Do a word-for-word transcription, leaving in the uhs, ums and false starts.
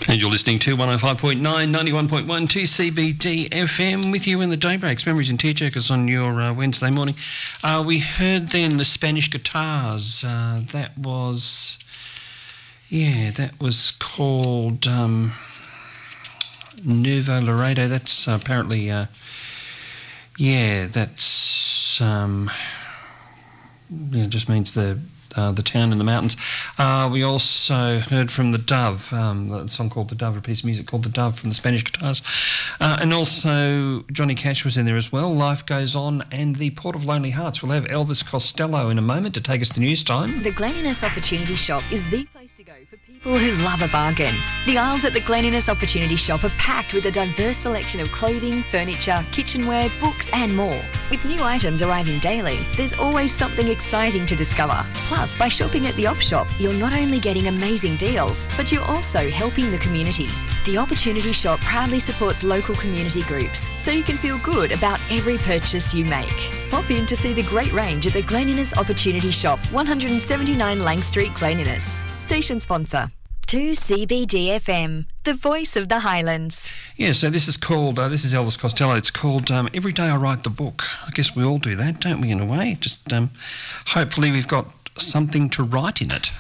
And you're listening to one oh five point nine, ninety-one point one, two C B D F M with you in the Daybreaks, Memories and Tearjerkers on your uh, Wednesday morning. Uh, we heard then the Spanish Guitars. Uh, that was, yeah, that was called um, Nuevo Laredo. That's uh, apparently, uh, yeah, that's, um, yeah, it just means the Uh, the town in the mountains. Uh, we also heard from The Dove, um, a song called The Dove, a piece of music called The Dove from the Spanish Guitars. Uh, and also Johnny Cash was in there as well. Life Goes On and The Port of Lonely Hearts. We'll have Elvis Costello in a moment to take us to news time. The Glen Innes Opportunity Shop is the place to go for people who love a bargain. The aisles at the Glen Innes Opportunity Shop are packed with a diverse selection of clothing, furniture, kitchenware, books and more. With new items arriving daily, there's always something exciting to discover. Plus, by shopping at the Op Shop, you're not only getting amazing deals, but you're also helping the community. The Opportunity Shop proudly supports local community groups, so you can feel good about every purchase you make. Pop in to see the great range at the Glen Innes Opportunity Shop, one seventy-nine Lang Street, Glen Innes. Station sponsor. two C B D F M, the voice of the Highlands. Yeah, so this is called, uh, this is Elvis Costello. It's called um, Every Day I Write the Book. I guess we all do that, don't we, in a way? Just um, hopefully we've got something to write in it.